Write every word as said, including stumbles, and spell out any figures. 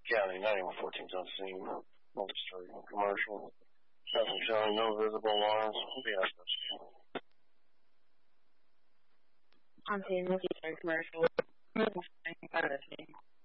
County, ninety-one fourteen's on scene. Multi-story commercial. Nothing showing, no visible alarms. Yes, that's On scene, multi-story commercial. Nothing showing,